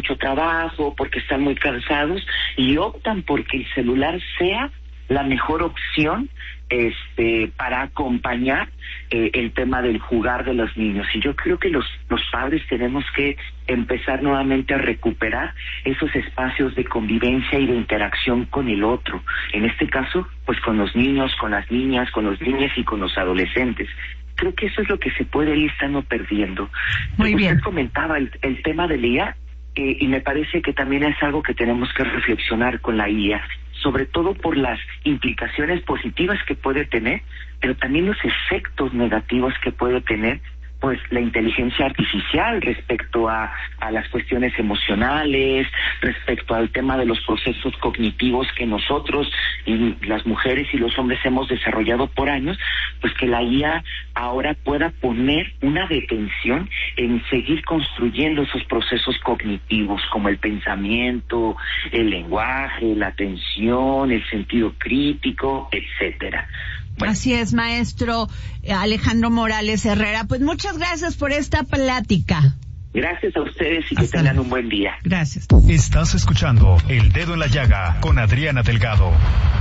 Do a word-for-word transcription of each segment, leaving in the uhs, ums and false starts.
mucho trabajo, porque están muy cansados y optan porque el celular sea la mejor opción este para acompañar eh, el tema del jugar de los niños. Y yo creo que los los padres tenemos que empezar nuevamente a recuperar esos espacios de convivencia y de interacción con el otro, en este caso pues con los niños, con las niñas, con los niños y con los adolescentes. Creo que eso es lo que se puede ir estando perdiendo. Muy bien. Usted comentaba el, el tema del I A eh, y me parece que también es algo que tenemos que reflexionar con la I A, sobre todo por las implicaciones positivas que puede tener, pero también los efectos negativos que puede tener pues la inteligencia artificial respecto a, a las cuestiones emocionales, respecto al tema de los procesos cognitivos que nosotros y las mujeres y los hombres hemos desarrollado por años, pues que la I A ahora pueda poner una detención en seguir construyendo esos procesos cognitivos como el pensamiento, el lenguaje, la atención, el sentido crítico, etcétera. Bueno. Así es, maestro Alejandro Morales Herrera. Pues muchas gracias por esta plática. Gracias a ustedes y que Hasta tengan un buen día. Gracias. Estás escuchando El Dedo en la Llaga con Adriana Delgado.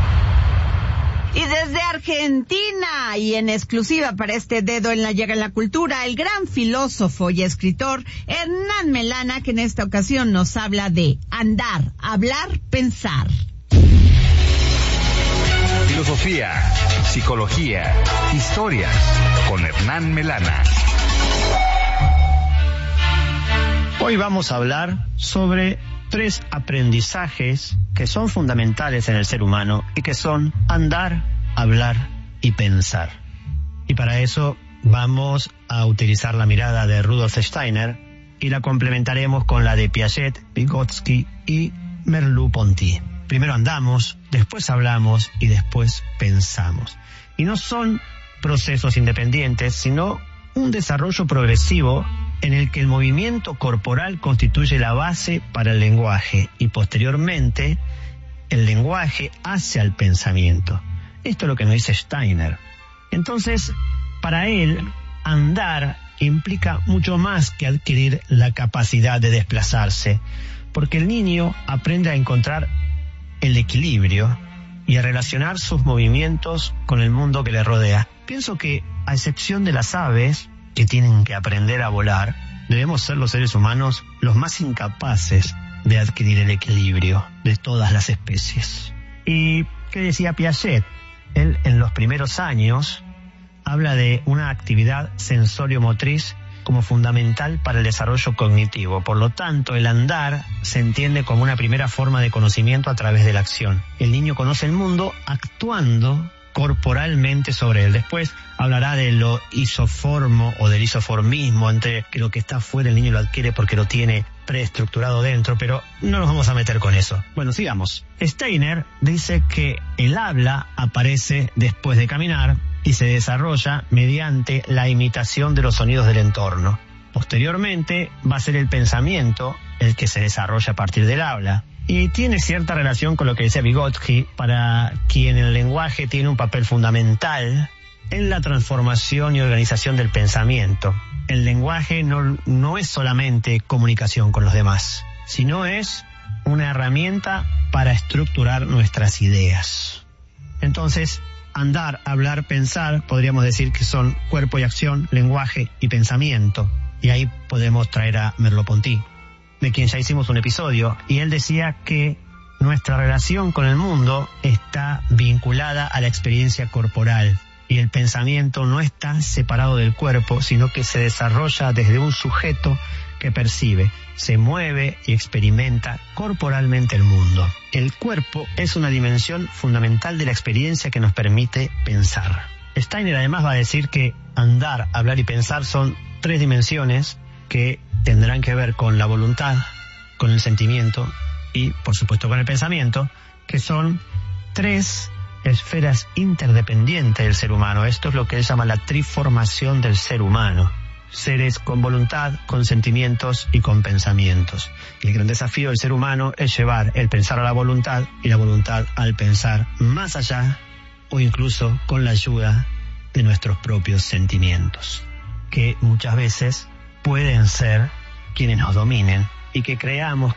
Y desde Argentina, y en exclusiva para este Dedo en la Llaga en la Cultura, el gran filósofo y escritor Hernán Melana, que en esta ocasión nos habla de andar, hablar, pensar. Filosofía, psicología, historias, con Hernán Melana. Hoy vamos a hablar sobre tres aprendizajes que son fundamentales en el ser humano y que son andar, hablar y pensar. Y para eso vamos a utilizar la mirada de Rudolf Steiner y la complementaremos con la de Piaget, Vygotsky y Merleau-Ponty. Primero andamos, después hablamos y después pensamos. Y no son procesos independientes, sino un desarrollo progresivo en el que el movimiento corporal constituye la base para el lenguaje y posteriormente el lenguaje hace al pensamiento. Esto es lo que nos dice Steiner. Entonces, para él, andar implica mucho más que adquirir la capacidad de desplazarse, porque el niño aprende a encontrar el equilibrio y a relacionar sus movimientos con el mundo que le rodea. Pienso que, a excepción de las aves, que tienen que aprender a volar, debemos ser los seres humanos los más incapaces de adquirir el equilibrio de todas las especies. ¿Y qué decía Piaget? Él, en los primeros años, habla de una actividad sensorio-motriz como fundamental para el desarrollo cognitivo. Por lo tanto, el andar se entiende como una primera forma de conocimiento a través de la acción. El niño conoce el mundo actuando corporalmente sobre él. Después hablará de lo isoformo o del isoformismo, entre que lo que está fuera el niño lo adquiere porque lo tiene preestructurado dentro, pero no nos vamos a meter con eso. Bueno, sigamos. Steiner dice que el habla aparece después de caminar y se desarrolla mediante la imitación de los sonidos del entorno. Posteriormente va a ser el pensamiento el que se desarrolla a partir del habla. Y tiene cierta relación con lo que decía Vygotsky, para quien el lenguaje tiene un papel fundamental en la transformación y organización del pensamiento. El lenguaje no, no es solamente comunicación con los demás, sino es una herramienta para estructurar nuestras ideas. Entonces, andar, hablar, pensar, podríamos decir que son cuerpo y acción, lenguaje y pensamiento. Y ahí podemos traer a Merleau-Ponty, de quien ya hicimos un episodio, y él decía que nuestra relación con el mundo está vinculada a la experiencia corporal, y el pensamiento no está separado del cuerpo, sino que se desarrolla desde un sujeto que percibe, se mueve y experimenta corporalmente el mundo. El cuerpo es una dimensión fundamental de la experiencia que nos permite pensar. Steiner además va a decir que andar, hablar y pensar son tres dimensiones que tendrán que ver con la voluntad, con el sentimiento y, por supuesto, con el pensamiento, que son tres esferas interdependientes del ser humano. Esto es lo que él llama la triformación del ser humano. Seres con voluntad, con sentimientos y con pensamientos. Y el gran desafío del ser humano es llevar el pensar a la voluntad y la voluntad al pensar, más allá o incluso con la ayuda de nuestros propios sentimientos, que muchas veces pueden ser quienes nos dominen y que creamos